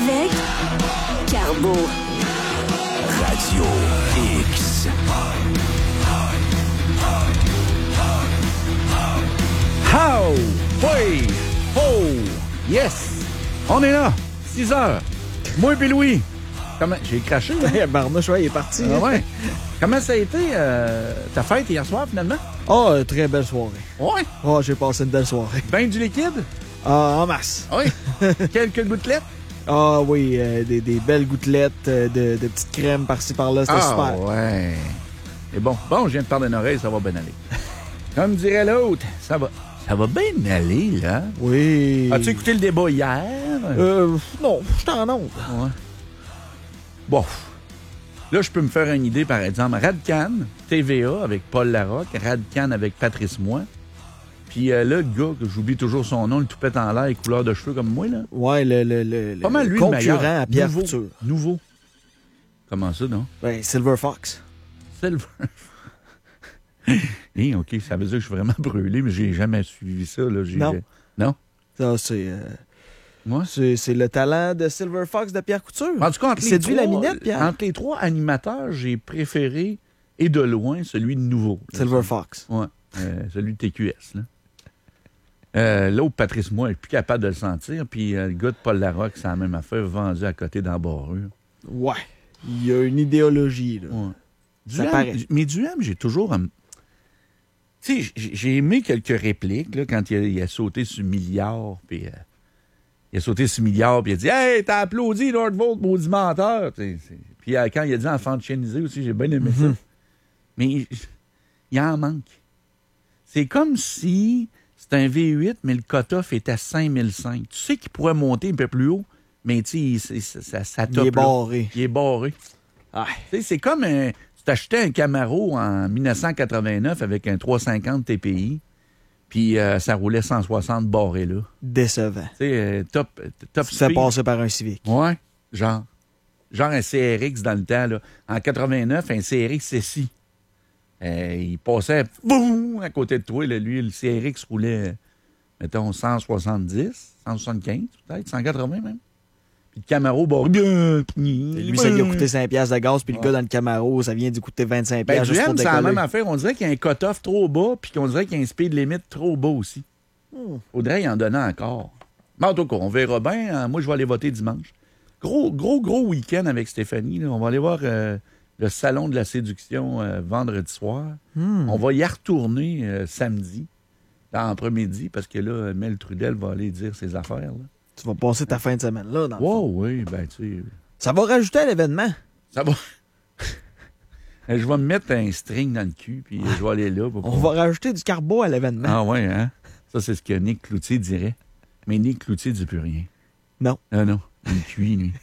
avec Carbo. Radio X. How? Oui! Oh! Yes! On est là! 6 heures. Moi et Louis. Comment... J'ai craché, là. Barnouche, ouais, il est parti. Ah ouais. Comment ça a été ta fête hier soir, finalement? Oh, très belle soirée. Ouais. Oh, j'ai passé une belle soirée. Ben du liquide? En masse. Oui. Quelques gouttelettes? Ah oui, des belles gouttelettes, de petites crèmes par-ci par-là, c'était super. Ouais. Et bon, je viens de parler d'une oreille, ça va bien aller. Comme dirait l'autre, ça va bien aller, là. Oui. As-tu écouté le débat hier? Non, je t'en honte. Ouais. Bon. Là, je peux me faire une idée, par exemple. Radcan, TVA avec Paul Larocque, Radcan avec Patrice Moy. Puis là, le gars, que j'oublie toujours son nom, le toupette en l'air et couleur de cheveux comme moi, là. Ouais, le pas mal, lui, concurrent le meilleur. à Pierre Couture. Nouveau. Comment ça, non? Ben, Silver Fox. Silver. OK, ça veut dire que je suis vraiment brûlé, mais j'ai jamais suivi ça. Là. Non. Non? Ça, c'est... Moi? C'est le talent de Silver Fox de Pierre Couture. En tout cas, il séduit la minette, Pierre. Entre les trois animateurs, j'ai préféré, et de loin, celui de nouveau. Là, Silver Fox. Ouais. Celui de TQS, là. L'autre, Patrice Moy, je suis plus capable de le sentir. Puis le gars de Paul Larocque, c'est la même affaire, vendu à côté dans la barrure. Ouais. Il y a une idéologie, là. Ouais. Ça paraît. Mais Duhem, j'ai toujours... Tu sais, j'ai aimé quelques répliques, là, quand il a sauté sur Milliard, puis... il a sauté sur Milliard, puis il a dit « Hey, t'as applaudi Nordvolt, maudit menteur! » Puis quand il a dit « Enfant de chiennisé » aussi, j'ai bien aimé ça. Mais il en manque. C'est comme si c'était un V8, mais le cutoff était à 5005. Tu sais qu'il pourrait monter un peu plus haut, mais tu sais, ça top. Il est barré. Il est barré. Ah. Tu sais, c'est comme tu t'achetais un Camaro en 1989 avec un 350 TPI, puis ça roulait 160 barré là. Décevant. Tu sais, top Ça speed. passait par un Civic. Ouais, genre un CRX dans le temps, là. En 89, un CRX SI. Il passait, boum, à côté de toi. Là, lui, le CRX roulait, mettons, 170, 175, peut-être, 180 même. Puis le Camaro, Lui, ça lui a coûté 5$ de gaz, puis le gars dans le Camaro, ça vient d'y coûter 25$ Ben, juste pour c'est la décoller. même affaire. On dirait qu'il y a un cut-off trop bas, puis qu'on dirait qu'il y a un speed limit trop bas aussi. Faudrait y en donner encore. Mais en tout cas, on verra bien. Moi, je vais aller voter dimanche. Gros week-end avec Stéphanie. Là. On va aller voir le Salon de la séduction vendredi soir. On va y retourner samedi, en après-midi, parce que là, Mel Trudel va aller dire ses affaires. Là. Tu vas passer ta fin de semaine là. Dans le fond. Oui, ben tu sais. Ça va rajouter à l'événement. Ça va. Je vais me mettre un string dans le cul, puis je vais aller là. On va rajouter du carbo à l'événement. Ah ouais, hein? Ça, c'est ce que Nick Cloutier dirait. Mais Nick Cloutier ne dit plus rien. Non. Ah non, il cuit, lui.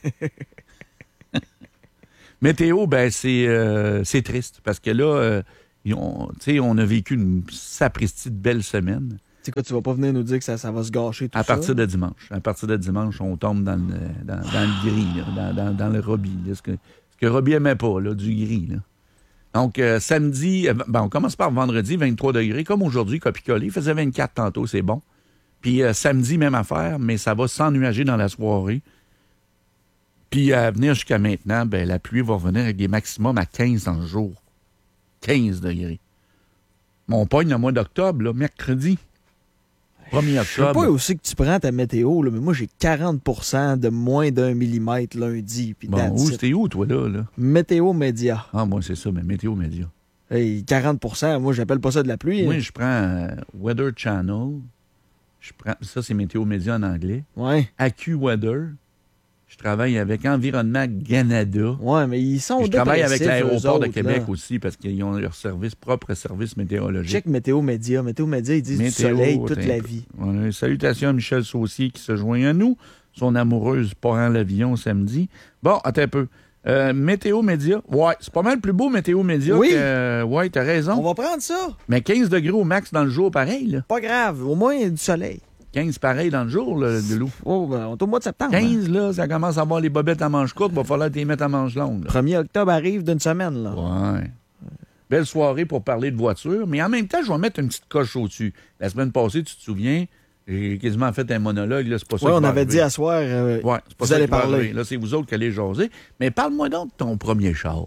Météo, ben c'est triste, parce que là, on a vécu une sapristi de belle semaine. C'est quoi, tu vas pas venir nous dire que ça va se gâcher tout ça? À partir de dimanche. À partir de dimanche, on tombe dans le gris, là, dans le Robbie. Là, ce que Robbie aimait pas, là, du gris. Là. Donc, samedi, on commence par vendredi, 23 degrés, comme aujourd'hui, copier-coller. Il faisait 24 tantôt, c'est bon. Puis samedi, même affaire, mais ça va s'ennuager dans la soirée. Puis à venir jusqu'à maintenant, ben, la pluie va revenir avec des maximums à 15 dans le jour. 15 degrés. On pogne le mois d'octobre, là, mercredi. 1er octobre. Je sais pas aussi que tu prends ta météo, là, mais moi, j'ai 40% de moins d'1 millimètre lundi. Puis Bon, c'était où, toi, là? Météo Média. Ah, moi, c'est ça, mais Météo Média. Hey, 40%, moi, j'appelle pas ça de la pluie. Moi, je prends Weather Channel. Ça, c'est Météo Média en anglais. Ouais. AccuWeather. Je travaille avec Environnement Canada. Ouais, mais ils sont je travaille avec l'aéroport de autres, Québec là. aussi parce qu'ils ont leur propre service météorologique. Check Météo Média. Météo Média, ils disent du soleil toute la vie. Ouais, salutations à Michel Saucier qui se joint à nous. Son amoureuse part en l'avion samedi. Bon, attends un peu. Météo Média. Ouais, c'est pas mal plus beau Météo Média. Oui. Ouais, t'as raison. On va prendre ça. Mais 15 degrés au max dans le jour, pareil, là. Pas grave. Au moins, il y a du soleil. 15 pareil dans le jour, là, de loup. Oh, ben, on est au mois de septembre. 15, là, ça commence à avoir les bobettes à manches courtes. Va falloir les mettre à manches longues. Là. 1er octobre arrive d'une semaine, là. Ouais. Belle soirée pour parler de voiture. Mais en même temps, je vais mettre une petite coche au-dessus. La semaine passée, tu te souviens, J'ai quasiment fait un monologue, là, c'est pas ça. Oui, qui on va avait arriver. dit à soir, Ouais, c'est pas vous ça allez qui va parler. arriver. Là, c'est vous autres qui allez jaser. Mais parle-moi donc de ton premier char.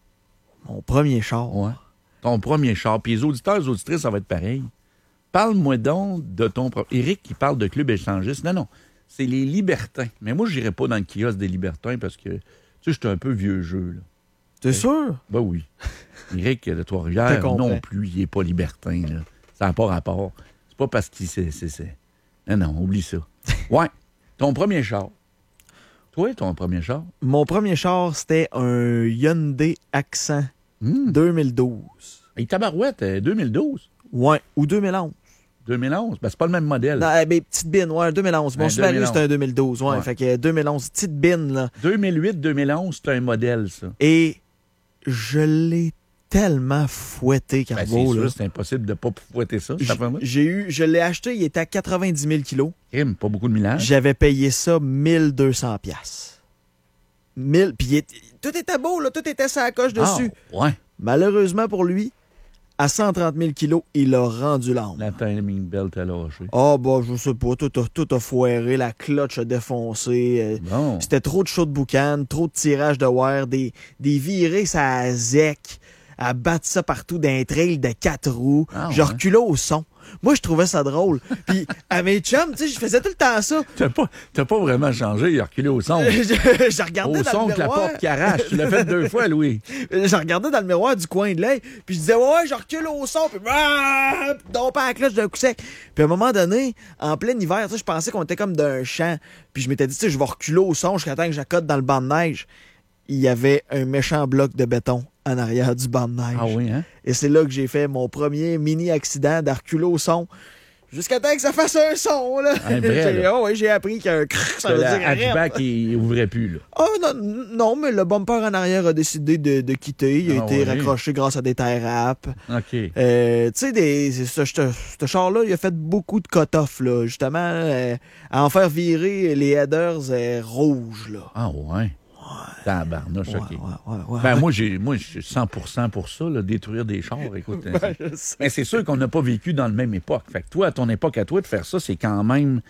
Mon premier char. Ouais. Ton premier char. Puis les auditeurs, les auditrices, ça va être pareil. Parle-moi donc de ton... Éric qui parle de club échangiste. Non, c'est les libertins. Mais moi, je n'irai pas dans le kiosque des libertins parce que, tu sais, je suis un peu vieux jeu, là. T'es sûr? Ben oui. Éric de Je Trois-Rivières, te comprends. non plus, il n'est pas libertin, là. Ça n'a pas rapport. C'est pas parce qu'il c'est. Non, oublie ça. Ouais. Ton premier char. Toi, ton premier char? Mon premier char, c'était un Hyundai Accent 2012. Et tabarouette, 2012? Ouais, ou 2011. 2011? Ben, c'est pas le même modèle. Non, petite bin, ouais, 2011. Mon Ouais, Subaru, 2011. c'était un 2012. Ouais, Ouais. fait que 2011, petite bin, là. 2008-2011, c'est un modèle, ça. Et je l'ai tellement fouetté, Ben, Carbo, c'est là. sûr, c'est impossible de ne pas fouetter ça. Ça fait mal. Je l'ai acheté, il était à 90 000 kilos. Crime, pas beaucoup de millage. J'avais payé ça 1200 piastres. Puis tout était beau, là, tout était sa coche dessus. Ah, ouais. Malheureusement pour lui, à 130 000 kilos, il a rendu l'âme. La timing belt a lâché. Ah, bah, je sais pas, tout a foiré, la clutch a défoncé. Bon. C'était trop de chaud de boucan, trop de tirage de wire, des virées, ça a zec, à battre ça partout d'un trail de 4 roues. Ah, Je ouais. reculais au son. Moi, je trouvais ça drôle. Puis, à mes chums, tu sais, je faisais tout le temps ça. T'as pas vraiment changé, il a reculé au son. Je regardais Au dans son le que la miroir. porte qui arrache. Tu l'as fait 2 fois, Louis. Je regardais dans le miroir du coin de l'œil, puis je disais, ouais, je recule au son, puis donc pas la cloche d'un coup sec. Puis à un moment donné, en plein hiver, tu sais, je pensais qu'on était comme d'un champ, puis je m'étais dit, tu sais, je vais reculer au son jusqu'à temps que j'accote dans le banc de neige. Il y avait un méchant bloc de béton en arrière du banc de neige. Ah oui, hein? Et c'est là que j'ai fait mon premier mini-accident de reculer au son. Jusqu'à temps que ça fasse un son, là. Un vrai, là. Oh, ouais, j'ai appris qu'un ça veut dire Le arrête. hatchback, il ouvrait plus, là. Ah non, mais le bumper en arrière a décidé de quitter. Il a Ah été ouais. raccroché grâce à des tie wraps. OK. Tu sais, ce char-là, il a fait beaucoup de cut-off, là, justement, à en faire virer les headers rouges, là. Ah ouais. Tabarnouche, OK. Ouais. Ben, moi, je suis 100% pour ça, là, détruire des chars. Écoute, Je sais. mais c'est sûr qu'on n'a pas vécu dans la même époque. Fait que toi, à ton époque, à toi, de faire ça, c'est quand même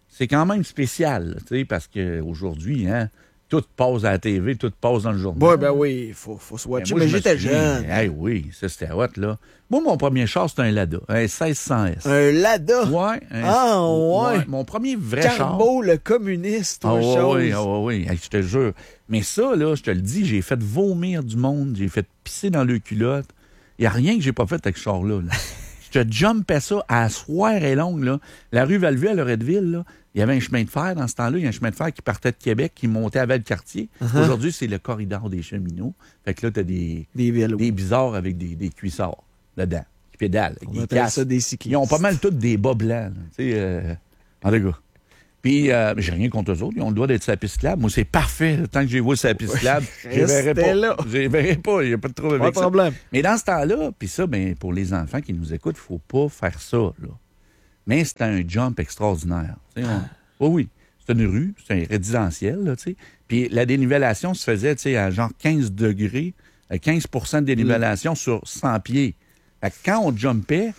spécial, tu sais, parce qu'aujourd'hui, hein, tout passe à la TV, tout passe dans le journal. Ouais, ben oui, faut se Ben, watcher. moi, Mais je me j'étais souviens, jeune. hey, oui, ça, c'était hot, là. Moi, mon premier char, c'était un Lada, un 1600S. Un Lada. Ouais. Ouais. Mon premier vrai char. Carbo, le communiste, Ah chose. oui, hey, je te jure. Mais ça, là, je te le dis, j'ai fait vomir du monde, j'ai fait pisser dans le culotte. Il n'y a rien que j'ai pas fait avec ce char-là. Là. Je te jumpais ça à soir et longue, là. La rue Valvue à Loretteville, là, il y avait un chemin de fer dans ce temps-là. Il y a un chemin de fer qui partait de Québec, qui montait à Valcartier. Aujourd'hui, c'est le corridor des cheminots. Fait que là, t'as des vélos. bizarres avec des cuissards dedans, qui pédalent, avec On des appelle casques. ça des cyclistes. Ils ont pas mal tous des bas blancs. là. Tu sais, en tout cas. Puis, j'ai rien contre eux autres. Ils ont le droit d'être sur la piste cyclable. Moi, c'est parfait. là. Tant que j'ai vu sur la piste cyclable, je les verrai Restez pas. là. Je les verrai pas. Il n'y a pas de trouble Pas avec de ça. problème. Mais dans ce temps-là, puis ça, ben, pour les enfants qui nous écoutent, il ne faut pas faire ça. Là. Mais c'était un jump extraordinaire. Tu sais, oui. C'est une rue, c'est un résidentiel. Là, tu sais. Puis la dénivellation se faisait tu sais, à genre 15 degrés, 15 de dénivellation sur 100 pieds. Fait que quand on jumpait.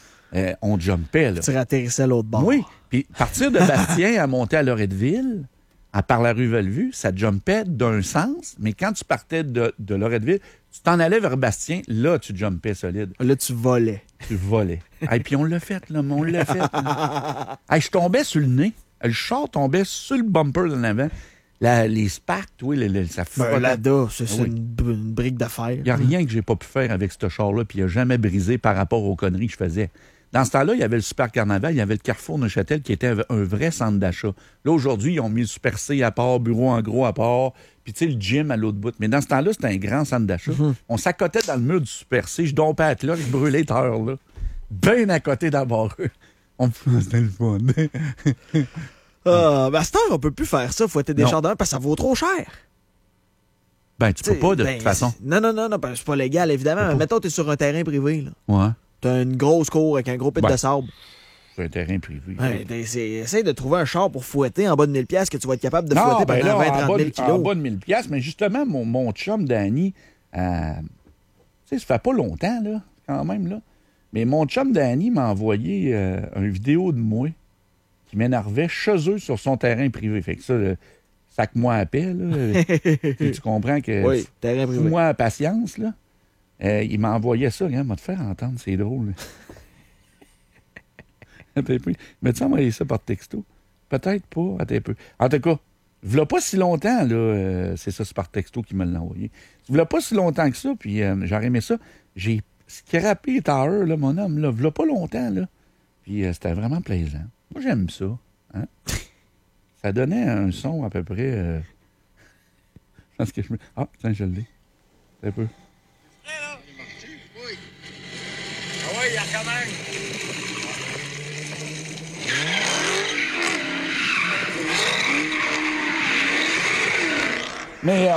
Là. Tu ratterrissais l'autre bord. Oui. Puis partir de Bastien à monter à Loretteville, par la rue Bellevue, ça jumpait d'un sens, mais quand tu partais de Loretteville, tu t'en allais vers Bastien, là, tu jumpais solide. Là, tu volais. Tu volais. Et puis on l'a fait, là, mais on l'a fait. là. Hey, je tombais sur le nez. Le char tombait sur le bumper de l'avant. Les sparks, oui, ça frottait. Lada, c'est oui. une brique d'affaires. Il n'y a rien que j'ai pas pu faire avec ce char-là, puis il n'a jamais brisé par rapport aux conneries que je faisais. Dans ce temps-là, il y avait le Super Carnaval, il y avait le Carrefour Neuchâtel qui était un vrai centre d'achat. Là, aujourd'hui, ils ont mis le Super C à part, bureau en gros à part, puis tu sais, le gym à l'autre bout. Mais dans ce temps-là, c'était un grand centre d'achat. On s'accotait dans le mur du Super C, je dompais à là, je brûlais l'heure, là. Bien à côté d'abord. C'était le fun. À cette heure, on peut plus faire ça, fouetter des Non. chars d'un parce que ça vaut trop cher. Ben, tu peux pas, de Ben, toute façon. Non, ben, c'est pas légal, évidemment. Mais mettons, t'es sur un terrain privé, là. Ouais. T'as une grosse cour avec un gros pit Ben, de sable. C'est un terrain privé. Ouais, essaye de trouver un char pour fouetter en bas de 1000$ que tu vas être capable de Non, fouetter ben pendant là, 20-30 000 en kilos. bas de 1000 $, mais justement, mon chum Danny, tu sais, ça fait pas longtemps, là, quand même, là. Mais mon chum Danny m'a envoyé une vidéo de moi qui m'énervait chez eux sur son terrain privé. Fait que ça, sac-moi à paix, là. Tu comprends que... Oui, terrain privé. Fous-moi à patience, là. Il m'a envoyé ça. Regarde, m'a te faire entendre, c'est drôle. Mais tu envoyé ça par texto? Peut-être pas. Attends un peu. En tout cas, il pas si longtemps, là. C'est ça, c'est par texto qu'il me l'a envoyé. Il pas si longtemps que ça, puis j'aurais aimé ça. J'ai scrappé Tower, là, mon homme, là. Il pas longtemps, là. Puis c'était vraiment plaisant. Moi, j'aime ça. Hein? Ça donnait un son à peu près... Parce que Ah, tiens, je l'ai. Un peu. Oui. Ah oui, il y a quand même. Mais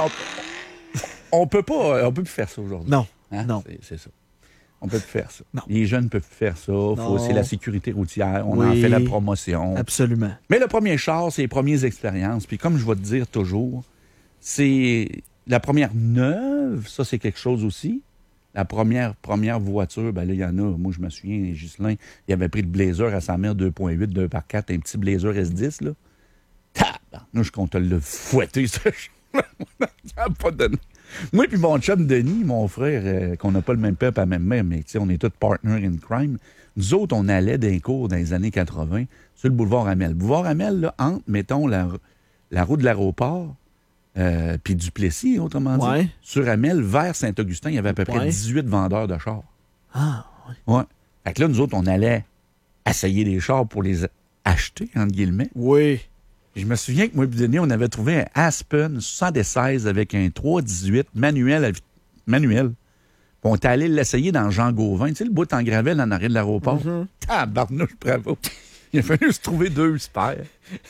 on peut plus faire ça aujourd'hui. Non. Hein? Non. C'est ça. On peut plus faire ça. Non. Les jeunes ne peuvent plus faire ça. C'est la sécurité routière. On Oui. en fait la promotion. Absolument. Mais le premier char, c'est les premières expériences. Puis comme je vais te dire toujours, c'est la première neuve, ça, c'est quelque chose aussi. La première voiture, ben là, il y en a. Moi, je me souviens, Ghislain, il avait pris le Blazer à sa mère 2.8, 2x4, un petit Blazer S10, là. Nous, je compte le fouetter, ça. Ça n'a pas donné. Moi puis mon chum Denis, mon frère, qu'on n'a pas le même père, pas la même mère, mais on est tous partners in crime. Nous autres, on allait d'un cours dans les années 80 sur le boulevard Hamel. Boulevard Hamel, là, entre, mettons, la route de l'aéroport puis Duplessis, autrement dit. Ouais. Sur Hamel, vers Saint-Augustin, il y avait à peu près 18 vendeurs de chars. Ah, oui. Ouais. Fait que là, nous autres, on allait essayer des chars pour les acheter, entre guillemets. Oui. Je me souviens que moi et Denis, on avait trouvé un Aspen 76 avec un 318 manuel. Puis on était allé l'essayer dans Jean Gauvin. Tu sais, le bout en gravelle en arrière de l'aéroport. Tabarnouche, bravo. Il a fallu se trouver 2 spares.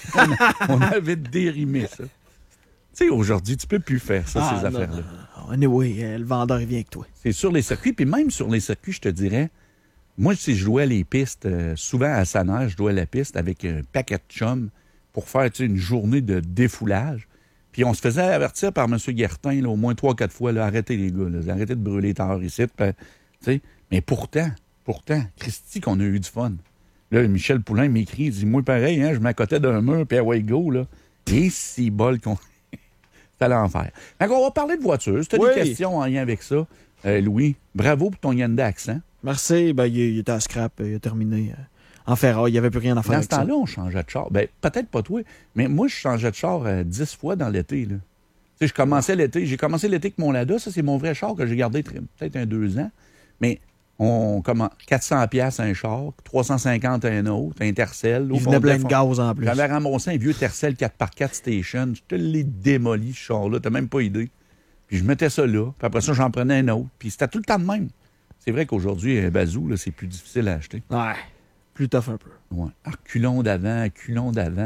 On avait dérimé ça. Tu sais, aujourd'hui, tu peux plus faire ça, ces affaires-là. Anyway, le vendeur, il vient avec toi. C'est sur les circuits. Puis même sur les circuits, je te dirais, moi, si je louais les pistes, souvent à Saner, je louais la piste avec un paquet de chums pour faire une journée de défoulage. Puis on se faisait avertir par M. Guertin là, au moins 3-4 fois, là, arrêtez les gars, là, arrêtez de brûler tard ici. Mais pourtant, Christy, qu'on a eu du fun. Là, Michel Poulain m'écrit, il dit, moi pareil, hein, je m'accotais d'un mur, puis away go, là. Et si bol qu'on... C'est à l'enfer. Donc, on va parler de voiture. Si tu as des questions en lien avec ça, Louis, bravo pour ton Hyundai Accent. Merci. Ben, il était à scrap, il a terminé en ferraille. Il n'y avait plus rien à faire Dans avec ce temps-là, on changeait de char. Ben, peut-être pas toi, mais moi, je changeais de char 10 fois dans l'été. Là. Tu sais, j'ai commencé l'été avec mon Lada. Ça, c'est mon vrai char que j'ai gardé peut-être 2 ans. Mais on commence 400$ un char, 350$ un autre, un Tercel. Il venait plein de gaz en plus. J'avais ramassé un vieux Tercel 4x4 Station. Je te l'ai démoli, ce char-là. T'as même pas idée. Puis je mettais ça là. Puis après ça, j'en prenais un autre. Puis c'était tout le temps de même. C'est vrai qu'aujourd'hui, un Bazou, là, c'est plus difficile à acheter. Ouais. Plus tough un peu. Ouais. Culon d'avant, oui.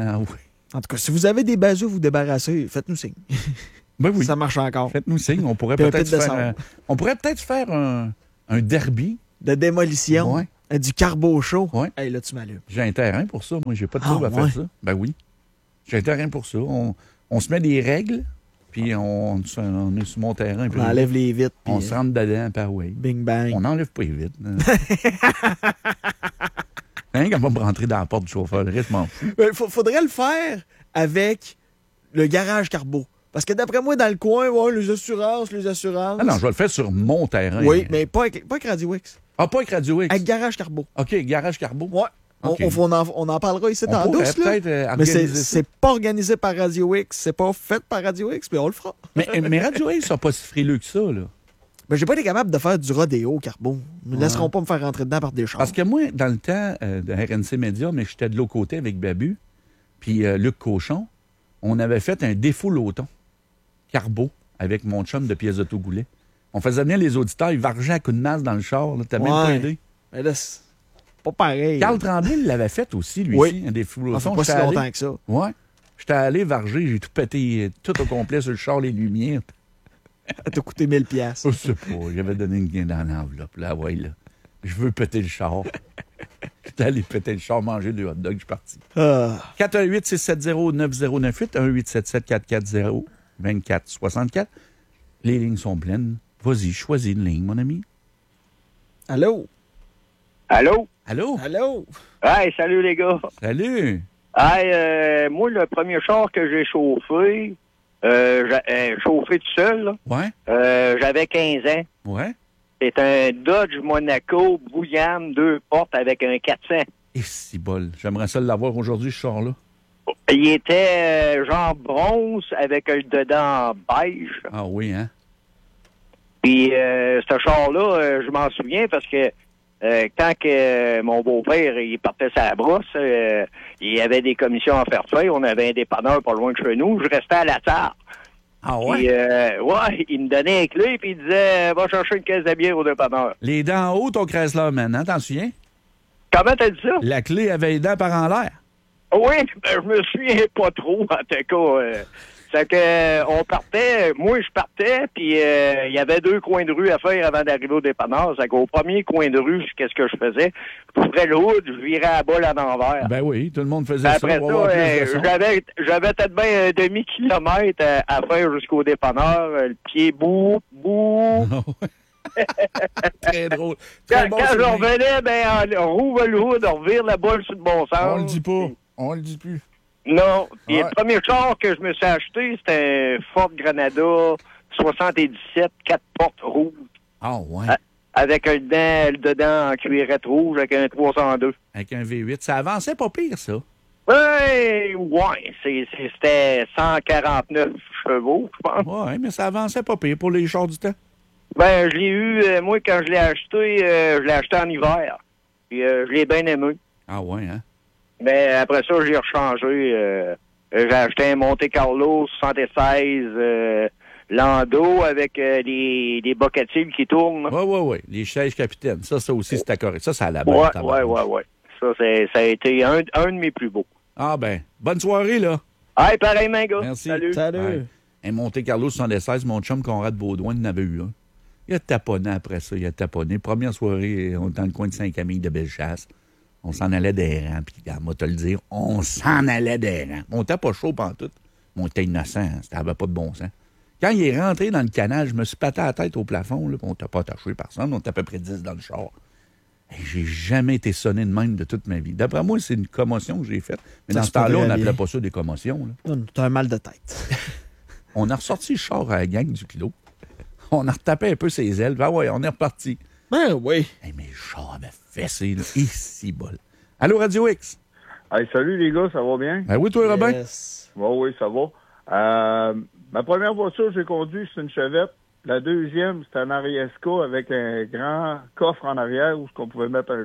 En tout cas, si vous avez des bazous, vous débarrassez, faites-nous signe. Ben oui. Ça marche encore. Faites-nous signe. On pourrait peut-être faire un derby. De démolition. Ouais. Du carbo chaud. Ouais. Hey, là, tu m'allumes. J'ai un terrain pour ça. Moi, j'ai pas de trouble à faire ça. Ben oui. J'ai un terrain pour ça. On se met des règles, puis on est sur mon terrain. On enlève les vitres. On se rentre dedans, par oui. Bing bang. On n'enlève pas les vitres. Hein, quand on va me rentrer dans la porte du chauffeur, le reste, je m'en fous. Faudrait le faire avec le garage carbo. Parce que d'après moi, dans le coin, les assurances. Ah non, je vais le faire sur mon terrain. Oui, mais pas avec Radio X. Ah, pas avec Radio X. Avec garage carbo. OK, garage carbo. Ouais. Okay. On en parlera ici en douce. Mais c'est pas organisé par Radio X. C'est pas fait par Radio X, mais on le fera. mais Radio X, sont pas si frileux que ça, là. Ben, j'ai pas été capable de faire du rodéo carbo. Ils ne laisseront pas me faire rentrer dedans par des chars. Parce que moi, dans le temps de RNC Média, mais j'étais de l'autre côté avec Babu, puis Luc Cochon, on avait fait un défaut loton carbo avec mon chum de pièces d'autogoulet. On faisait venir les auditeurs, ils vargeaient à coups de masse dans le char. Là. T'as même pas aidé. Mais là, c'est pas pareil. Carl Tremblay l'avait fait aussi, lui aussi, un défaut loton. Ça fait pas si longtemps que ça. Ouais. J'étais allé varger, j'ai tout pété, tout au complet sur le char, les lumières. Ça t'a coûté 1000$. Je sais pas. J'avais donné une gain dans l'enveloppe. Là, ouais, là. Je veux péter le char. J'étais allé péter le char, manger 2 hot dogs, je suis parti. 418-670-9098, 1877-440-2464. Les lignes sont pleines. Vas-y, choisis une ligne, mon ami. Allô? Allô? Allô? Hey, salut les gars. Salut. Hey, moi, le premier char que j'ai chauffé, chauffé tout seul, là, j'avais 15 ans. Ouais. C'est un Dodge Monaco Bouillane 2 portes avec un 400. Et si bol. J'aimerais ça l'avoir aujourd'hui, ce char-là. Il était genre bronze avec le dedans beige. Ah oui, hein? Puis ce char-là, je m'en souviens parce que quand que mon beau-père il partait sa brosse, il y avait des commissions à faire faire. On avait un dépanneur pas loin de chez nous. Je restais à la table. Ah ouais? Puis, il me donnait une clé puis il disait va chercher une caisse de bière au dépanneur. Les dents en haut, ton Chrysler, man, t'en souviens? Comment t'as dit ça? La clé avait les dents par en l'air. Oui, je me souviens pas trop, en tout cas. C'est que on partait, moi je partais, puis il y avait 2 coins de rue à faire avant d'arriver au dépanneur. C'est qu'au premier coin de rue, qu'est-ce que je faisais? Je ferais l'autre, je virais à la balle à l'envers. Ben oui, tout le monde faisait après ça. J'avais peut-être bien un demi-kilomètre à faire jusqu'au dépanneur. Le pied bout. Très drôle. Quand je revenais, on rouvre le hood, on revire la balle sur le bon sens. On le dit pas. On le dit plus. Non. Puis le premier char que je me suis acheté, c'était un Ford Granada 77, 4 portes rouges. Ah ouais. Avec le dedans en cuirette rouge, avec un 302. Avec un V8. Ça avançait pas pire, ça. Ouais. C'était 149 chevaux, je pense. Ouais, mais ça avançait pas pire pour les chars du temps. Ben, je l'ai eu, moi, quand je l'ai acheté en hiver. Puis je l'ai bien aimé. Ah ouais, hein? Mais après ça, j'ai rechangé. J'ai acheté un Monte Carlo 76 Lando avec des bocatiles qui tournent. Oui. Les chaises capitaines. Ça aussi, c'était correct. Ça a la bonne. Ouais. Ça a été un de mes plus beaux. Ah ben, bonne soirée, là. Hey, pareillement, gars. Merci. Salut. Ouais. Un Monte Carlo 76, mon chum Conrad Baudouin en avait eu un. Il a taponné après ça, Première soirée, on était dans le coin de Saint-Camille de Bellechasse. On s'en allait des rangs, puis moi te le dire, on s'en allait des rangs. On n'était pas chaud pantoute, mais on était innocent, hein, ça n'avait pas de bon sens. Quand il est rentré dans le canal, je me suis paté la tête au plafond, là, puis on t'a pas attaché personne, on était à peu près 10 dans le char. Et j'ai jamais été sonné de même de toute ma vie. D'après moi, c'est une commotion que j'ai faite. Mais dans ce temps-là, on n'appelait pas ça des commotions. Là. Non, t'as un mal de tête. On a ressorti le char à la gang du Clos. On a retapé un peu ses ailes. Ben ouais, on est reparti. Ben oui. Hey, mais le char avait fessé, là. Ici, bol. Allô, Radio X? Hey, salut les gars, ça va bien? Ben oui, toi, Robin? Yes. Oui, ça va. Ma première voiture que j'ai conduite, c'est une Chevette. La deuxième, c'était un Ariesco avec un grand coffre en arrière où on pouvait mettre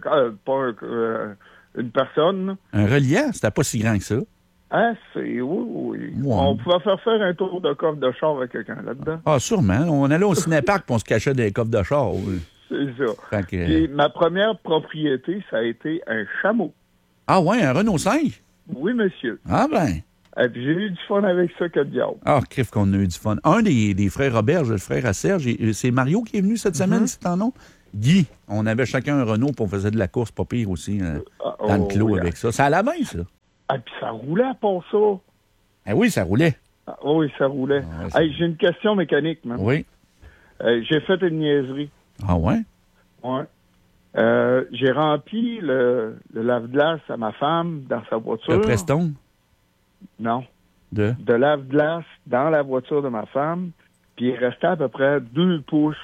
une personne. Là. Un reliant? C'était pas si grand que ça. Hein, oui. Ouais. On pouvait faire un tour de coffre de char avec quelqu'un là-dedans. Ah, sûrement. On allait au cinéparc et on se cachait des coffres de char. Oui. C'est ça. Fait que... Puis ma première propriété, ça a été un chameau. Ah ouais, un Renault 5? Oui, monsieur. Ah ben. Et puis j'ai eu du fun avec ça que diable. Ah, crif qu'on a eu du fun. Un des frères Robert, le frère à Serge, c'est Mario qui est venu cette semaine, c'est ton nom? Guy. On avait chacun un Renault, puis on faisait de la course, pas pire aussi, dans le clos avec ça. Ça allait bien, ça. Ah, puis ça roulait pour ça. Ah oui, ça roulait. Ah, oui, ça roulait. Ah, ouais, j'ai une question mécanique, man. Oui. J'ai fait une niaiserie. Ah ouais? Ouais. J'ai rempli le lave-glace à ma femme dans sa voiture. Le Preston? Non. De lave-glace dans la voiture de ma femme. Puis il restait à peu près 2 pouces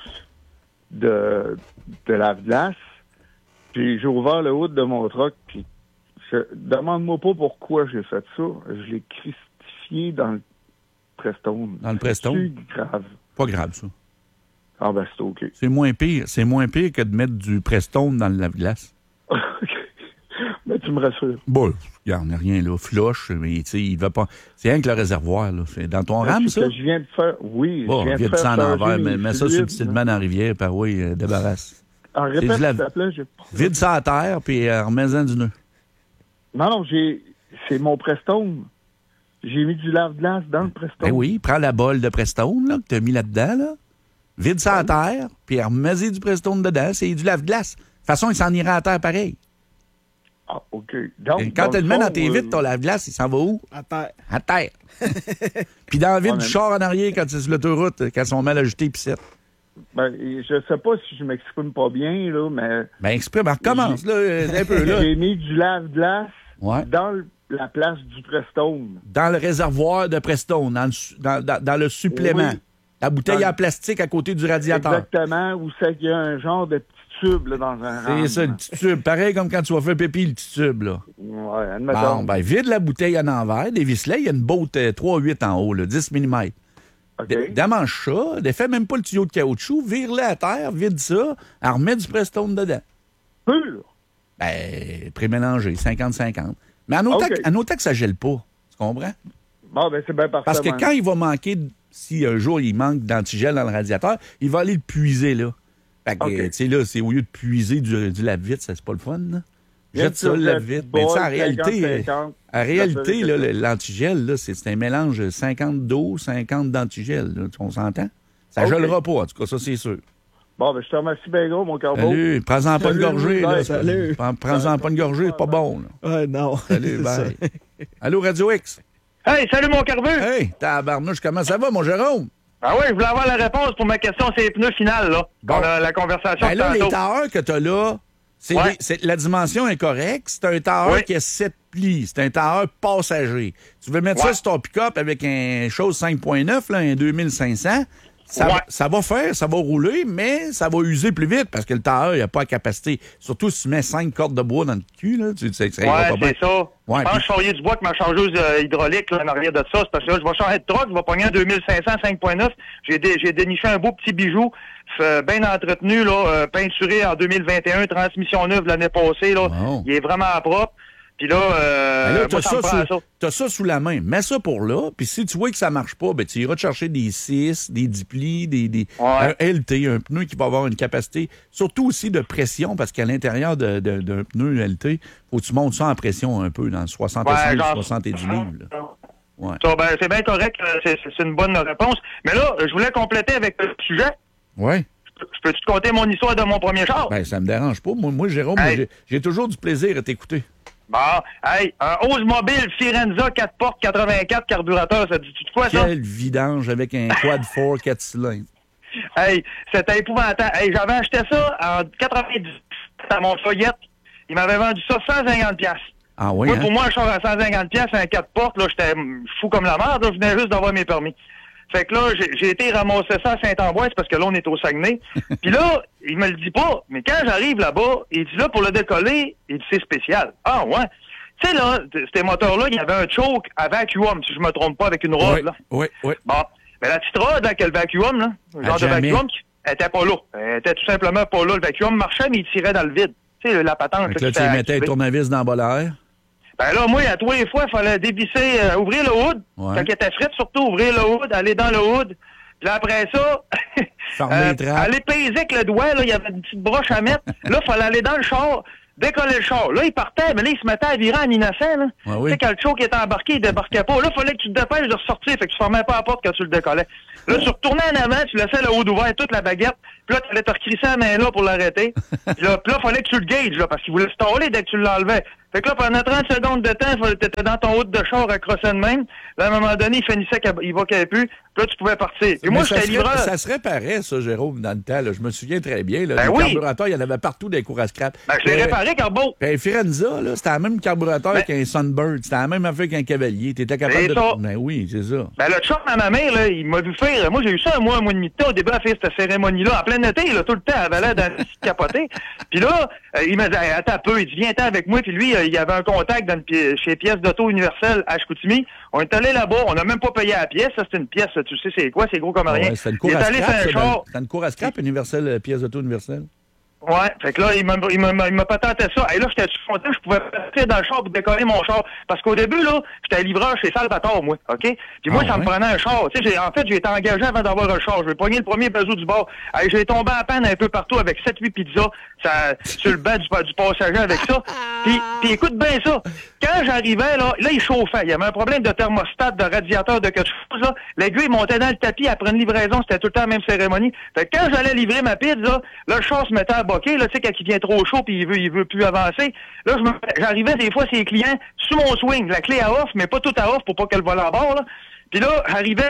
de lave-glace. Puis j'ai ouvert le hood de mon truck. Puis demande-moi pas pourquoi j'ai fait ça. Je l'ai crucifié dans le Preston. Dans le Preston? C'est grave. Pas grave, ça. Ah ben c'est OK. C'est moins pire. C'est moins pire que de mettre du Preston dans le lave-glace. Mais tu me rassures. Bon, regarde, on n'a rien là. Floche, mais tu sais, il va pas. C'est rien que le réservoir, là. C'est dans ton rame, ça? Que je viens de faire. Oui, bon, je viens de faire. Ça en envers, mais mets ça fluides, subtilement dans la rivière, par oui, débarrasse. En répète, s'il te plaît, j'ai... Vide ça à terre, puis remets-en du nœud. Non, c'est mon Preston. J'ai mis du lave-glace dans le Preston. Ben oui, prends la bolle de Preston, là, que tu as mis là-dedans, là. Vide ça à terre, puis remets-y du Preston dedans, c'est du lave-glace. De toute façon, il s'en ira à terre pareil. Ah, OK. Donc, et quand tu le mets dans tes vitres, ton lave-glace, il s'en va où? À terre. À terre. Puis dans la ville du char en arrière, quand c'est sur l'autoroute, quand ils sont mal ajustés, puis c'est. Ben, je sais pas si je m'exprime pas bien, là, mais... Ben, exprime, recommence, là, un peu, là. J'ai mis du lave-glace dans le la place du Prestone. Dans le réservoir de Prestone, dans le supplément. Oui. La bouteille en plastique à côté du radiateur. Exactement, où c'est qu'il y a un genre de petit tube là, dans un rang. C'est ça, le petit tube. Pareil comme quand tu vas faire pipi, le petit tube, là. Ouais, admettons. Bon, ben, vide la bouteille en envers, des Visley, il y a une botte 3,8 en haut, là, 10 mm. OK. Démange ça, défais même pas le tuyau de caoutchouc, vire-le à terre, vide ça, en remets du Prestone dedans. Pur. Ben, prémélangé, 50-50. Mais en autant que ça gèle pas, tu comprends? Bon, ben c'est bien parfait. Parce que quand il va manquer, si un jour il manque d'antigel dans le radiateur, il va aller le puiser, là. Fait que, tu sais, là, c'est au lieu de puiser du lave-vite, ça, c'est pas le fun, là. Jette ça, le lave-vite. Mais tu sais, en réalité, là, l'antigel, là, c'est un mélange 50 d'eau, 50 d'antigel, là. On s'entend? Ça gèlera pas, en tout cas, ça, c'est sûr. Bon, ben je te remercie bien gros, mon corbeau. Salut, prends-en pas une gorgée, là. Salut. Prends-en pas une gorgée, c'est pas bon, là. Non. Salut, bye. Allô, Radio X? Hey, salut mon carbure! Hey, tabarnouche, comment ça va, mon Jérôme? Ah oui, je voulais avoir la réponse pour ma question, c'est les pneus finales, là. Bon. La conversation Ben là, de les tantôt. tailleurs que t'as là, la dimension est correcte. C'est un tailleur qui a 7 plis. C'est un tailleur passager. Tu veux mettre ça sur ton pick-up avec un chose 5.9, là, un 2500, ça va faire, ça va rouler, mais ça va user plus vite parce que le tailleur, il n'a pas la capacité. Surtout si tu mets 5 cordes de bois dans le cul, là, tu sais que ça ira pas bien. C'est ça. Ouais, je charrier du bois avec ma chargeuse hydraulique là, en arrière de ça. C'est parce que là, je vais changer de truck, je vais pogner un 2500 5.9. J'ai déniché un beau petit bijou, bien entretenu, là, peinturé en 2021, transmission neuve l'année passée. Là. Wow. Il est vraiment propre. Puis là, t'as ça sous la main. Mets ça pour là, puis si tu vois que ça marche pas, ben tu iras te chercher des 6, des 10 plis, un LT, un pneu qui va avoir une capacité, surtout aussi de pression, parce qu'à l'intérieur d'un pneu LT, faut que tu montes ça en pression un peu, dans 65-70 livres. Ouais. Ça, ben, c'est bien correct, c'est une bonne réponse. Mais là, je voulais compléter avec le sujet. Oui. Je peux-tu te conter mon histoire de mon premier char? Ben, ça me dérange pas. Moi Jérôme, j'ai toujours du plaisir à t'écouter. Bon, hey, un Oldsmobile Firenza 4 portes 84 carburateur, ça dit-tu de quoi, ça? Quel vidange avec un quad 4 4 cylindres. Hey, c'était épouvantable. Hey, j'avais acheté ça en 90 à mon foyette. Il m'avait vendu ça 150$. Ah oui, moi, pour moi, un char à 150$, un 4 portes, là, j'étais fou comme la merde, là, je venais juste d'avoir mes permis. Fait que là, j'ai été ramasser ça à Saint-Ambroise parce que là, on est au Saguenay. Puis là, il me le dit pas, mais quand j'arrive là-bas, il dit là, pour le décoller, il dit c'est spécial. Ah ouais. Tu sais, là, ces moteurs-là, il y avait un choke à vacuum, si je me trompe pas, avec une rod, là. Oui. Bon. Mais la petite rod, là, que le vacuum, là, le genre de vacuum, elle était pas là. Elle était tout simplement pas là. Le vacuum marchait, mais il tirait dans le vide. Tu sais, la patente. Fait que là, tu y mettais un tournevis dans le bas l'air. Ben là, moi, à tous les fois, il fallait dévisser, ouvrir le hood. Quand il était frite, surtout, ouvrir le hood, aller dans le hood. Puis là, après ça, aller peser avec le doigt, là, il y avait une petite broche à mettre. Là, il fallait aller dans le char, décoller le char. Là, il partait, mais là, il se mettait à virer en innocent, là. Ouais, tu sais, quand le choke était embarqué, il débarquait pas. Là, il fallait que tu te dépêches de ressortir, fait que tu fermais pas la porte quand tu le décollais. Là, tu retournais en avant, tu laissais le hood ouvert, toute la baguette. Puis là, tu allais te recrisser la main là pour l'arrêter. Puis là, il fallait que tu le gages, là, parce qu'il voulait se staller dès que tu l'enlevais. Fait que là, pendant 30 secondes de temps, t'étais dans ton hood de char accroché de même. Là, à un moment donné, il finissait qu'il va qu'il plus. Puis là, tu pouvais partir. Puis moi, j'étais livreur. Ça se réparait, ça, Jérôme, dans le temps. Là. Je me souviens très bien. Là, ben les carburateurs, il y en avait partout des cours à scrap. Ben, je l'ai réparé, Carbo. Ben, Firenza, là, c'était le même carburateur qu'un Sunbird. C'était la même affaire qu'un Cavalier. T'étais capable de... Ça. Ben oui, c'est ça. Ben, le chum à ma mère, là, il m'a vu faire... Moi, j'ai eu ça un mois et demi de temps au début à faire cette cérémonie-là. En plein été, là, tout le temps, elle avait l'air d'un capoté. Puis là, il m'a dit, attends un peu, il dit, viens-t'en avec moi. Puis lui, il y avait un contact chez Pièces d'Auto Universelle à Chicoutimi. On est allé là-bas, on n'a même pas payé la pièce. Ça, c'est une pièce, tu sais, c'est quoi? C'est gros comme rien. Ouais, c'est une cour à scrap. C'est une cour à scrap, Universelle, Pièces d'Auto Universelle. Ouais, fait que là, il m'a patenté ça. Et là, j'étais content, je pouvais partir dans le char pour décoller mon char. Parce qu'au début, là, j'étais livreur chez Salvatore, moi, OK? Puis moi, ça me prenait un char. Tu sais, en fait, j'ai été engagé avant d'avoir un char. Je vais pogner le premier Peugeot du bord. J'ai tombé à peine un peu partout avec 7-8 pizzas sur le banc du passager avec ça. Puis écoute bien ça. Quand j'arrivais, là, il chauffait. Il y avait un problème de thermostat, de radiateur, de quelque chose, là. L'aiguille montait dans le tapis après une livraison. C'était tout le temps la même cérémonie. Fait que quand j'allais livrer ma pizza, là, le char se mettait à boquer, là, tu sais, quand il vient trop chaud puis il veut plus avancer. Là, j'arrivais des fois, ces clients, sous mon swing, la clé à off, mais pas tout à off pour pas qu'elle vole à bord, là. Puis là, j'arrivais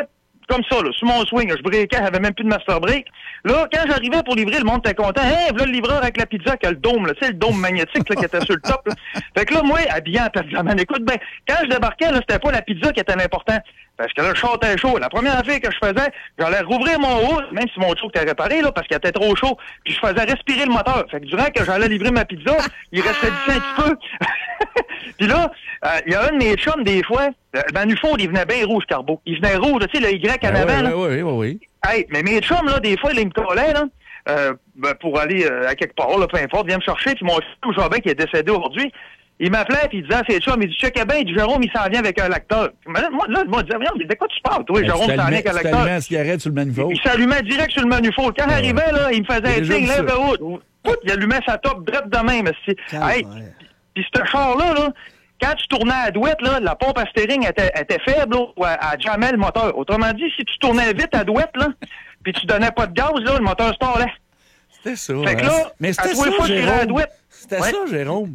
comme ça, là, sur mon swing, là, je breakais, j'avais même plus de master break. Là, quand j'arrivais pour livrer, le monde était content. Hey, voilà le livreur avec la pizza qui a le dôme, là, tu sais, le dôme magnétique là, qui était sur le top. Là. Fait que là, moi, habillé en pergamane, écoute, ben, quand je débarquais, là, c'était pas la pizza qui était l'important. Parce que là, le char était chaud. La première affaire que je faisais, j'allais rouvrir mon haut, même si mon choke était réparé, là, parce qu'il était trop chaud, puis je faisais respirer le moteur. Fait que durant que j'allais livrer ma pizza, il restait un petit peu. Puis là, il y a un de mes chums, des fois, le Manufo, il venait bien rouge, Carbo. Il venait rouge, tu sais, le Y en avant, là. Oui. Hey, mais mes chums, là, des fois, là, ils me collaient, là, pour aller à quelque part, là, peu importe, viens me chercher, puis mon chum Jobin, qui est décédé aujourd'hui, il m'appelait, puis il disait, c'est chum, il dit, check bien, il dit, Jérôme, il s'en vient avec un lacteur. Moi, je me disais, de quoi tu parles, toi, Jérôme s'en vient avec un lacteur? Il s'allumait la cigarette sur le Manufo. Il s'allumait direct sur le Manufo. Quand j'arrivais, là, il me faisait un signe, lève le haut. Il allumait sa top drette de même, hey, puis ce char-là, là, quand tu tournais à la douette, là, la pompe à steering était faible, là, elle jammait le moteur. Autrement dit, si tu tournais vite à douette, là, puis tu donnais pas de gaz, là, le moteur se parlait. C'était ça. Fait que là, mais c'était à tous les fois que je virais à la douette. C'était ça, Jérôme.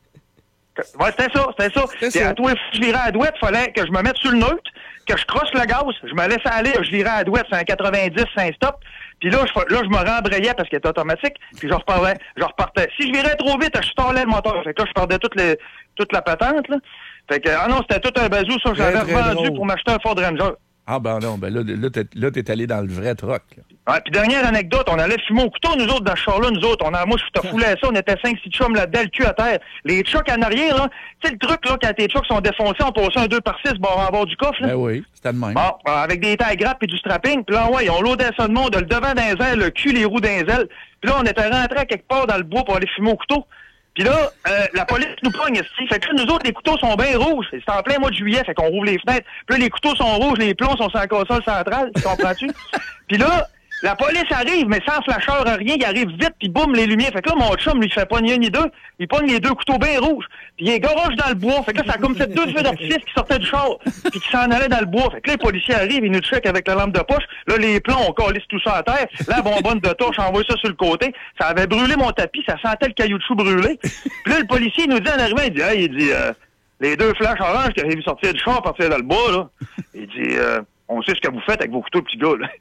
Ouais, c'était ça. Et à tous les fois que je virais à la douette, il fallait que je me mette sur le neutre, que je crosse le gaz, je me laissais aller, je virais à la douette, c'est un 90, c'est un stop. Puis là, je me rembrayais parce qu'il était automatique, puis je repartais. Si je virais trop vite, je stallais le moteur. Fait que là, je perdais toute la patente, là. Fait que, non, c'était tout un bazou, ça, j'avais revendu pour m'acheter un Ford Ranger. Ah, ben non, ben là, t'es allé dans le vrai truck, là. Ouais, puis dernière anecdote, on allait fumer au couteau, nous autres, dans ce char-là, nous autres. Moi, je te foulais ça, on était 5-6 chums là-dedans, le cul à terre. Les trucks en arrière, là, tu sais, le truc, là, quand tes trucks sont défoncés, on passait un 2x6 bord en bord du coffre, là. Ben oui, c'était le même. Bon, avec des tailles grappes et du strapping, puis là, ouais, on loadait ça de monde, le devant d'un ailes, le cul, les roues d'un ailes. Puis là, on était rentré à quelque part dans le bois pour aller fumer au couteau. Puis là, la police nous pogne ici. Fait que là, nous autres, les couteaux sont bien rouges. C'est en plein mois de juillet, fait qu'on rouvre les fenêtres. Puis là, les couteaux sont rouges, les plombs sont sur la console centrale, tu comprends-tu? Puis là, la police arrive, mais sans flasheur, rien. Il arrive vite, puis boum, les lumières. Fait que là, mon chum, lui, fait pas ni un ni deux. Il pogne les deux couteaux bien rouges. Puis il est garage dans le bois. Fait que là, ça a comme fait deux feux d'artifice qui sortaient du char, puis qui s'en allaient dans le bois. Fait que là, les policiers arrivent, ils nous checkent avec la lampe de poche. Là, les plombs, on calisse tout ça à terre. La bonbonne de torche, envoie ça sur le côté. Ça avait brûlé mon tapis, ça sentait le caoutchouc brûlé. Puis là, le policier, il nous dit en arrivant, il dit, les deux flashs oranges qui avaient sortir du char, partir dans le bois, là. Il dit, on sait ce que vous faites avec vos couteaux, petits gars, là.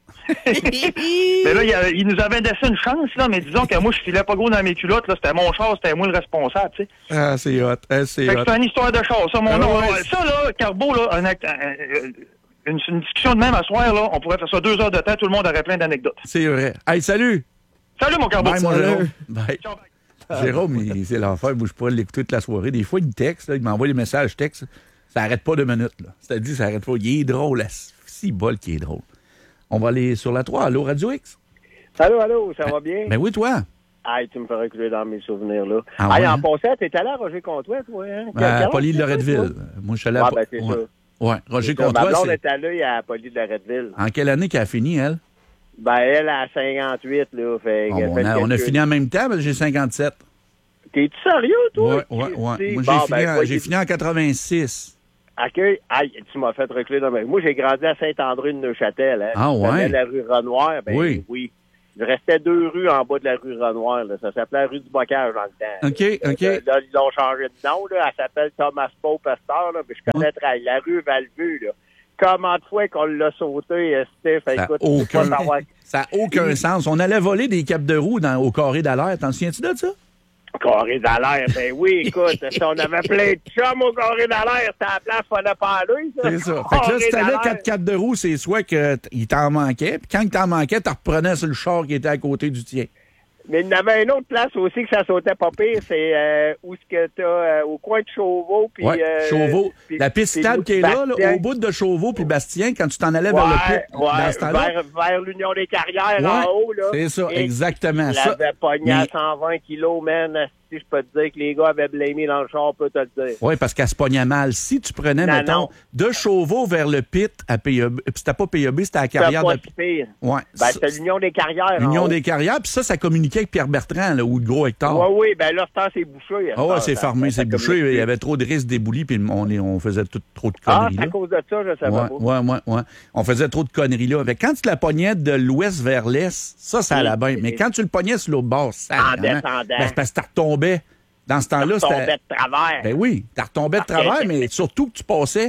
Mais là, il nous avait laissé une chance, là, mais disons que moi, je filais pas gros dans mes culottes, là. C'était mon char, c'était moi le responsable, tu sais. Ah, c'est hot. C'est hot. C'est une histoire de char, ça, mon nom. Ça, là, Carbo, là, une discussion de même à soir, là, on pourrait faire ça 2 heures de temps, tout le monde aurait plein d'anecdotes. C'est vrai. Hey, salut! Salut, mon Carbo! Bye, mon Jérôme. Bye. Ciao, bye. Jérôme, c'est l'enfer, moi, je pourrais l'écouter toute la soirée. Des fois, il me texte, là, il m'envoie des messages textes. Ça arrête pas 2 minutes, là. C'est-à-dire, ça arrête pas. Il est drôle, si bol qui est drôle. On va aller sur la 3. Allô, Radio X? Allô, ça va bien? Ben oui, toi. Aïe, tu me fais reculer dans mes souvenirs, là. Ah ouais, en passant, t'es allé à Roger Comtois, toi, hein? Poly de Loretteville. Moi, je suis allé à... ben, c'est ça. Ouais, Roger Ma Comtois, blonde c'est... est allée à Poly de Loretteville. En quelle année qu'elle a fini, elle? Ben, elle a 58, là. Fait, on a fini en même temps, parce que j'ai 57. T'es-tu sérieux, toi? Ouais. Moi, j'ai fini en 86. Accueil. Aïe, tu m'as fait reculer dans mes... Moi, j'ai grandi à Saint-André de Neuchâtel, hein. Ah, ouais? La rue Renoir, ben oui. Il restait 2 rues en bas de la rue Renoir, là. Ça s'appelait la rue du Bocage dans le temps. OK. Là, ils l'ont changé de nom, là. Elle s'appelle Thomas Poe Pasteur, là. Mais je connais la rue Valvu, là. Comment de fois qu'on l'a sauté, Steph? Ça n'a aucun sens. On allait voler des capes de roue au carré d'Alaire. T'en souviens-tu de ça? Carré d'Alaire, ben oui, écoute, on avait plein de chums au carré d'Alaire, c'était la place, fallait pas aller, ça. C'est ça. Fait que là, si t'avais 4 capes de roue, c'est soit qu'il t'en manquait, puis quand il t'en manquait, t'en reprenais sur le char qui était à côté du tien. Mais il y avait une autre place aussi que ça sautait pas pire, c'est où est-ce que t'as au coin de Chauveau. Puis, Chauveau. La piste cyclable qui est là, au bout de Chauveau puis Bastien, quand tu t'en allais vers le pit. Vers l'Union des Carrières en haut. Là. C'est ça, exactement. Il avait pogné à 120 kilos, man. Si je peux te dire que les gars avaient blamé dans le char, peut te le dire. Oui, parce qu'elle se pognait mal. Si tu prenais, mettons, de Chauveau vers le pit à PIB, puis c'était pas PIB, c'était à la carrière de... pire. Ouais. Ben, c'était l'Union des Carrières. L'Union des Carrières, puis ça communiquait avec Pierre Bertrand, là, ou le gros Hector. Oui, ben là, c'est bouché. Ah ouais, c'est farmé, c'est bouché. Il y avait trop de risques d'éboulis, puis on faisait trop de conneries. Ah, à cause de ça, je savais pas. Ouais. On faisait trop de conneries là. Quand tu la pognais de l'ouest vers l'est, ça allait bien. Mais quand tu le pognais sur l'autre bord, ça en descendant. C'est parce que tu retombais. Dans ce temps-là, c'était... Tu retombais de travers. Ben oui, tu retombais de travers, mais surtout que tu passais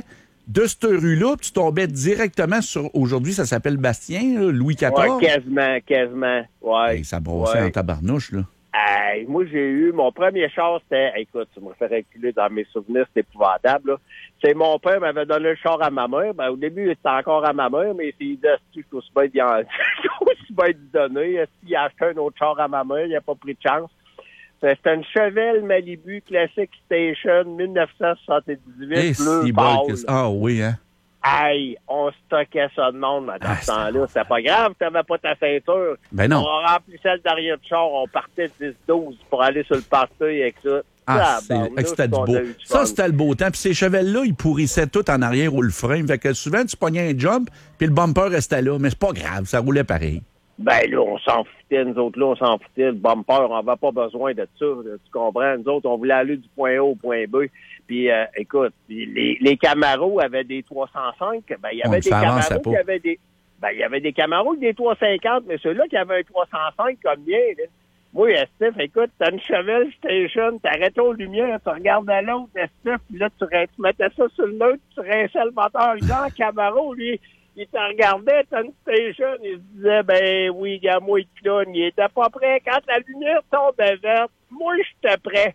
de cette rue-là, puis tu tombais directement sur... Aujourd'hui, ça s'appelle Bastien, là, Louis XIV. Ouais, quasiment. Ouais. Hey, ça brossait en tabarnouche, là. Hey, moi, j'ai eu... Mon premier char, c'était... Écoute, tu me fais reculer dans mes souvenirs, c'était épouvantable, là. C'est mon père m'avait donné le char à ma mère. Ben, au début, c'était encore à ma mère, mais s'il dit, je suis aussi bien de donner. S'il a acheté un autre char à ma mère, il n'a pas pris de chance. C'était une Chevelle Malibu Classic Station 1978, bleu pâle. Ah oui, hein? Hey, on stockait ça de monde dans ce temps-là. C'était pas grave, t'avais pas ta ceinture. Ben non. On remplissait le derrière du char, on partait de 10-12 pour aller sur le party avec ça. C'était du beau. Ça, c'était le beau temps. Puis ces chevelles-là, ils pourrissaient tout en arrière ou le frein. Fait que souvent, tu pognais un jump, puis le bumper restait là. Mais c'est pas grave, ça roulait pareil. Ben là, on s'en foutait, nous autres, là, on s'en foutait. Le bumper, on n'avait pas besoin de ça. Tu comprends? Nous autres, on voulait aller du point A au point B. Puis, écoute, les Camaros avaient des 305. Ben, il y avait des Camaros qui avaient des... Ben, il y avait des Camaros avec des 350, mais ceux-là qui avaient un 305 comme mien, là. Moi, Steph, écoute, t'as une Chevelle Station, t'arrêtais aux lumières, tu regardais l'autre, Steph, puis là, tu mettais ça sur le neutre, tu rinçais le moteur. Jean Camaro, lui, il te regardait, t'as une Station, il se disait, ben oui, gars, moi, il clown, il était pas prêt. Quand la lumière tombait verte, moi, j'étais prêt.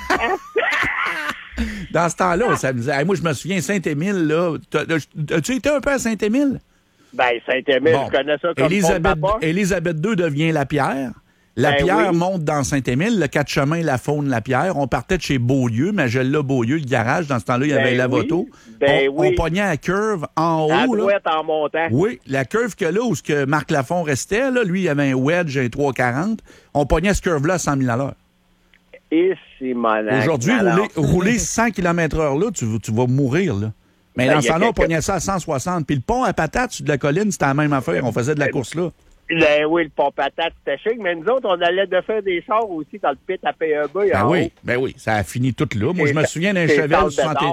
Dans ce temps-là, on s'amusait. Hey, moi, je me souviens, Saint-Émile, là. As-tu été un peu à Saint-Émile? Ben, Saint-Émile, je connais ça comme Élisabeth II devient Lapierre. Lapierre monte dans Saint-Émile, le 4 chemins, la Faune, Lapierre. On partait de chez Beaulieu, Magella Beaulieu, le garage. Dans ce temps-là, il y avait la Lavoto. On pognait à curve en haut. À droite en montant. Oui, la curve que là, où ce que Marc Lafont restait, là, lui, il avait un wedge, un 340. On pognait ce curve-là à 100 000 à l'heure. Et c'est malade. Aujourd'hui, rouler 100 km/h, là, tu vas mourir, là. Mais dans ce temps-là, on pognait ça à 160. Puis le pont à patate sur de la colline, c'était la même affaire. On faisait de la course là. Ben oui, le pont patate, c'était chic. Mais nous autres, on allait de faire des chars aussi dans le pit à PEB. Ben oui, ça a fini tout là. Moi, je me souviens d'un Chevelle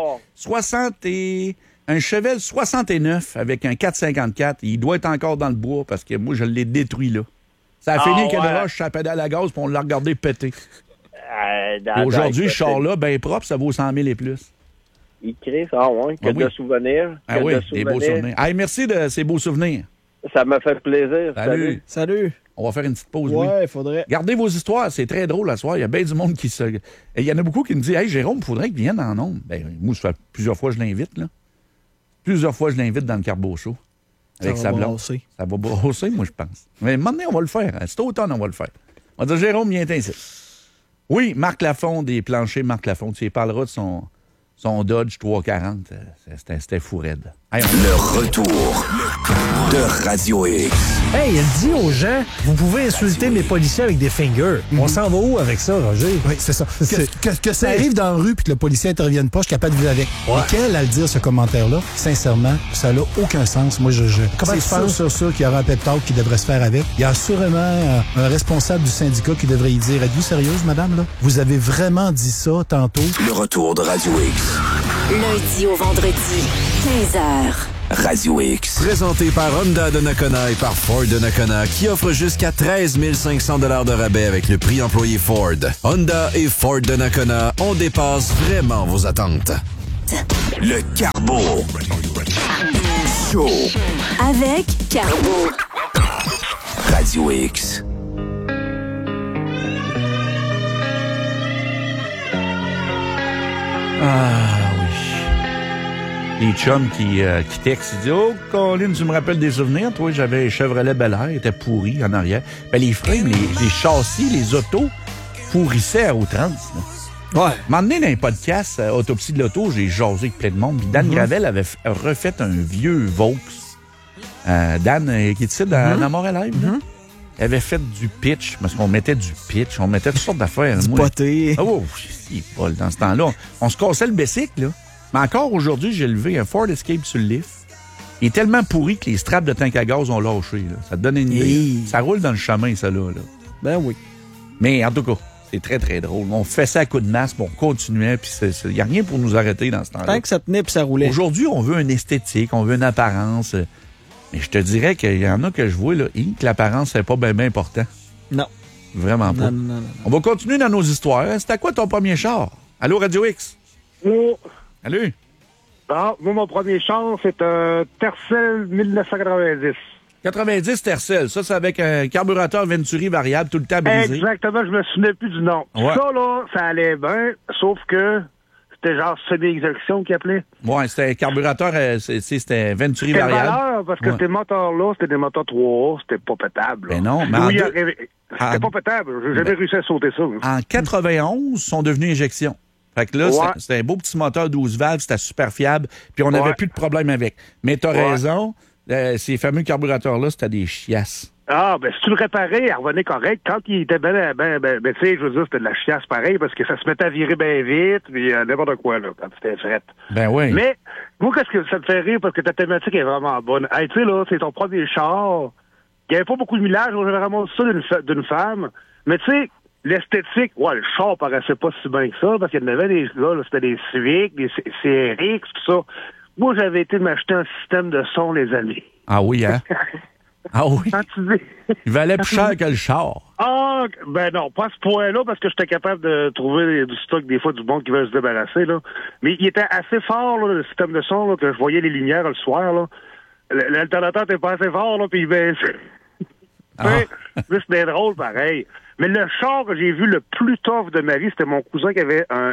69 avec un 454. Il doit être encore dans le bois parce que moi, je l'ai détruit là. Ça a fini qu'une roche, ça pédale à gaz, puis on l'a regardé péter. Aujourd'hui, ce char-là, bien propre, ça vaut 100 000 et plus. Il crée ça, que de souvenirs. Ah oui, des beaux souvenirs. Hey, merci de ces beaux souvenirs. Ça m'a fait plaisir. Salut. On va faire une petite pause, ouais, il faudrait. Gardez vos histoires, c'est très drôle à soir. Il y a bien du monde qui se... Et il y en a beaucoup qui me disent « Hey, Jérôme, il faudrait qu'il vienne en nombre. » Ben, moi, ça fait plusieurs fois que je l'invite, là. Plusieurs fois, je l'invite dans le Carbo Show. Avec sa blonde. Ça va brosser, moi, je pense. Mais maintenant, on va le faire. Cet automne, on va le faire. On va dire « Jérôme, viens ainsi. » Oui, Marc Lafont, des planchers Marc Lafont. Tu y parleras de son Dodge 340. C'était fou raide. Hey, le retour de Radio X. Hey, il dit aux gens, vous pouvez insulter mes policiers avec des fingers. On s'en va où avec ça, Roger? Oui, c'est ça. Que ça arrive dans la rue puis que le policier intervienne pas, je suis capable de vivre avec. Ouais. Et quel à le dire, ce commentaire-là, sincèrement, ça n'a aucun sens. Moi, comment tu penses sûr qu'il y aura un pep talk qui devrait se faire avec? Il y a sûrement un responsable du syndicat qui devrait y dire, êtes-vous sérieuse, madame, là? Vous avez vraiment dit ça tantôt? Le retour de Radio X. Lundi au vendredi, 15h. Radio X. Présenté par Honda de Nakona et par Ford de Nakona, qui offre jusqu'à 13 500 $ de rabais avec le prix employé Ford. Honda et Ford de Nakona, on dépasse vraiment vos attentes. Le Carbo Show. Avec Carbo. Radio X. Les chums qui textent, ils disent « Oh, Colin, tu me rappelles des souvenirs? Toi, j'avais un Chevrolet Bel Air, il était pourri en arrière. » Ben, les frames, les châssis, les autos pourrissaient à outrance. Ouais. À un moment donné, dans un podcast, Autopsie de l'auto, j'ai jasé avec plein de monde. Puis Dan Gravel avait refait un vieux Vaux. Dan, qui est ici dans Montréal Live, il avait fait du pitch, parce qu'on mettait du pitch, on mettait toutes sortes d'affaires. Du poté. Oh, dans ce temps-là, on se cassait le bicycle, là. Mais encore aujourd'hui, j'ai levé un Ford Escape sur le lift. Il est tellement pourri que les straps de tank à gaz ont lâché. Là. Ça te donne une idée. Ça roule dans le chemin, ça, là. Ben oui. Mais en tout cas, c'est très, très drôle. On fait ça à coups de masse, on continuait, puis il n'y a rien pour nous arrêter dans ce temps-là. Tant que ça tenait puis ça roulait. Aujourd'hui, on veut une esthétique, on veut une apparence. Mais je te dirais qu'il y en a que je vois, là, que l'apparence, c'est pas bien important. Non. Vraiment pas. Non. On va continuer dans nos histoires. C'était quoi ton premier char? Allô, Radio X? Non. Allô? Ah, moi, mon premier char, c'est un Tercel 1990. 90 Tercel, ça, c'est avec un carburateur Venturi variable, tout le temps brisé. Exactement, je me souvenais plus du nom. Ouais. Ça, là, ça allait bien, sauf que c'était genre semi-exécution qu'il appelait. Ouais, c'était un carburateur, c'était Venturi C'était variable. valeur, parce que ces moteurs-là, c'était des moteurs 3A, c'était pas pétable. Ben non, mais c'était pas pétable, j'ai jamais réussi à sauter ça. En 91, ils sont devenus injection. Fait que là, c'était un beau petit moteur 12 valves, c'était super fiable, puis on n'avait plus de problème avec. Mais t'as raison, ces fameux carburateurs-là, c'était des chiasses. Ah, ben si tu le réparais, il revenait correct. Quand il était tu sais, je veux dire, c'était de la chiasse pareil, parce que ça se mettait à virer bien vite, puis n'importe quoi, là, quand c'était fret. Ben oui. Mais, moi, qu'est-ce que ça te fait rire, parce que ta thématique est vraiment bonne. Hey, tu sais, là, c'est ton premier char. Il n'y avait pas beaucoup de millage, j'avais vraiment ça d'une femme. Mais tu sais, l'esthétique, le char paraissait pas si bien que ça, parce qu'il y en avait des gars, là, c'était des Civic, des CRX, tout ça. Moi, j'avais été m'acheter un système de son, les amis. Ah oui, hein? Ah oui? Il valait plus cher que le char. Ah, ben non, pas à ce point-là, parce que j'étais capable de trouver du stock, des fois, du bon qui veut se débarrasser, là. Mais il était assez fort, là, le système de son, là, que je voyais les lumières le soir, là. L'alternateur était pas assez fort, là, puis il baissait. Mais c'était drôle, pareil. Mais le char que j'ai vu le plus tough de ma vie, c'était mon cousin qui avait un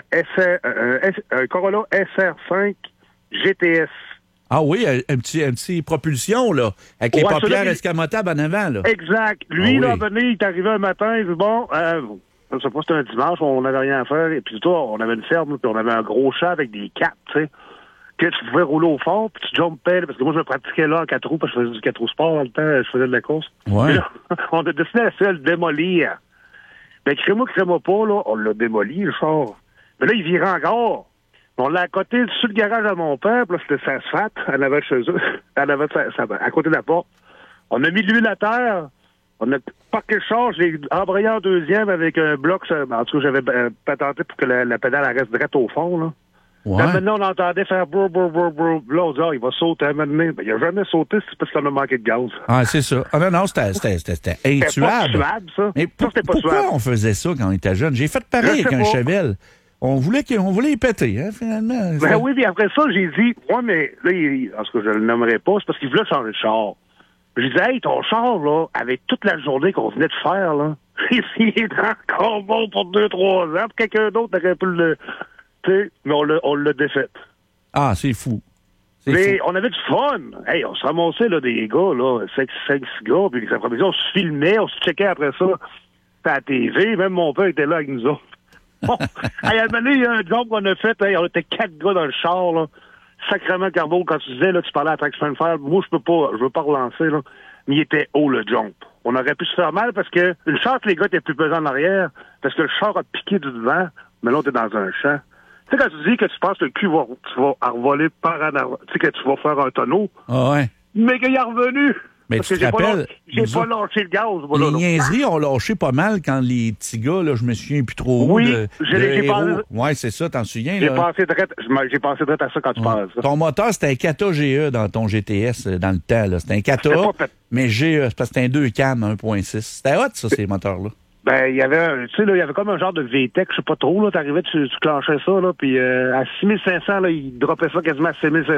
Corolla SR5 GTS. Ah oui, un petit propulsion, là, avec les paupières escamotables en avant, là. Exact. Lui, là, il est arrivé un matin, il dit, bon, je sais pas, c'était un dimanche, on n'avait rien à faire, et puis toi, on avait une ferme, puis on avait un gros chat avec des capes, tu sais, que tu pouvais rouler au fond, puis tu jumpais, parce que moi, je me pratiquais là en 4 roues, parce que je faisais du 4 roues sport dans le temps, je faisais de la course. Ouais. Là, on a décidé à le démolir. Ben, crée-moi pas, là, on l'a démoli, le char. Mais là, il virait encore. On l'a à côté, sur le garage à mon père, là, c'était sa asphalte, elle avait chez eux, elle avait à côté de la porte. On a mis de l'huile à terre, on a parqué le char, j'ai embrayé en deuxième avec un bloc, en tout cas, j'avais patenté pour que la pédale reste droite au fond, là. Ouais. Là, maintenant, on entendait faire brou, brou, brou, brou. Là, on dit, il va sauter à maintenant. Ben, il a jamais sauté, c'est parce qu'on a manqué de gaz. Ah, c'est ça. Ah non, c'était intuable. C'était pas suave, ça. Mais pourquoi on faisait ça quand on était jeune? J'ai fait pareil avec un Chevelle. On voulait y péter, hein, finalement. Ben oui, puis après ça, j'ai dit, mais là, en tout cas, je le nommerai pas, c'est parce qu'il voulait changer de char. J'ai dit, hey, ton char, là, avec toute la journée qu'on venait de faire, là, il est encore bon pour 2-3 ans, puis quelqu'un d'autre aurait pu le... Tu sais, mais on l'a défait. Ah, c'est fou. Mais on avait du fun. Hey, on se ramassait, là, des gars, là, 5 gars, puis les après-midi, on se filmait, on se checkait après ça à la TV, même mon père était là avec nous autres. Bon, hey, à un moment donné, il y a un job qu'on a fait, hey, on était 4 gars dans le char, là. Sacrément, Carbo, quand tu disais, là, tu parlais à Traction Fire, moi, je veux pas relancer, là. Mais il était haut, le jump. On aurait pu se faire mal parce que une chance, les gars étaient plus pesants en arrière, parce que le char a piqué du devant, mais là, on était dans un champ. Tu sais, quand tu dis que tu penses que le cul tu vas revoler par en avant, tu sais, que tu vas faire un tonneau. Ah ouais. Mais qu'il est revenu. Mais parce tu que te rappelles, j'ai pas lâché le gaz. Les niaiseries ont lâché pas mal quand les petits gars, là, je me souviens plus trop où. J'ai pensé. Ouais, c'est ça, t'en souviens, j'ai là? J'ai pensé direct à ça quand tu parles. Ça. Ton moteur, c'était un Kata GE dans ton GTS dans le temps, là. C'était un Kata, mais GE, c'est parce que c'était un 2 cam 1.6. C'était hot, ça, ces moteurs-là. Ben, il y avait, tu sais, là, il y avait comme un genre de VTEC, je sais pas trop, là, t'arrivais, tu clenchais ça, là, puis à 6500, là, il droppait ça quasiment à 6500.